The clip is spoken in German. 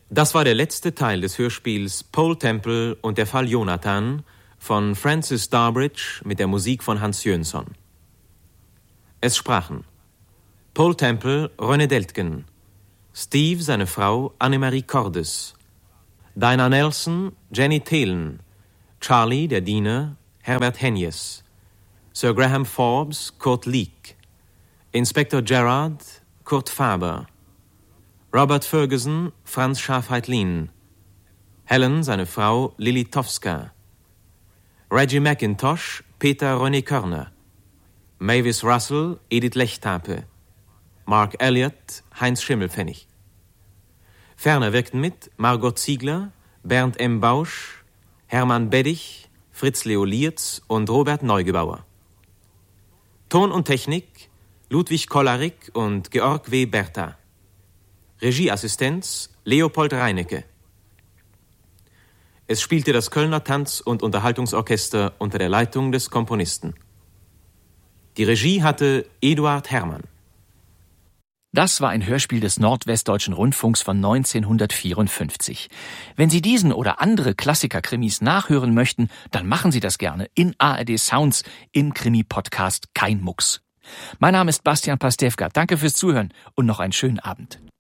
Das war der letzte Teil des Hörspiels Paul Temple und der Fall Jonathan von Francis Starbridge mit der Musik von Hans Jönsson. Es sprachen Paul Temple, René Deltgen, Steve, seine Frau, Annemarie Cordes, Dinah Nelson, Jenny Thelen, Charlie, der Diener, Herbert Henjes, Sir Graham Forbes, Kurt Leek, Inspektor Gerard, Kurt Faber, Robert Ferguson, Franz Scharf-Heitlin, Helen, seine Frau, Lili Towska, Reggie McIntosh, Peter René Körner, Mavis Russell, Edith Lechtape, Mark Elliott, Heinz Schimmelpfennig. Ferner wirkten mit Margot Ziegler, Bernd M. Bausch, Hermann Beddich, Fritz Leo Lierz und Robert Neugebauer. Ton und Technik Ludwig Kollarik und Georg W. Bertha. Regieassistenz Leopold Reinecke. Es spielte das Kölner Tanz- und Unterhaltungsorchester unter der Leitung des Komponisten. Die Regie hatte Eduard Herrmann. Das war ein Hörspiel des Nordwestdeutschen Rundfunks von 1954. Wenn Sie diesen oder andere Klassiker-Krimis nachhören möchten, dann machen Sie das gerne in ARD Sounds im Krimi-Podcast Kein Mucks. Mein Name ist Bastian Pastewka. Danke fürs Zuhören und noch einen schönen Abend.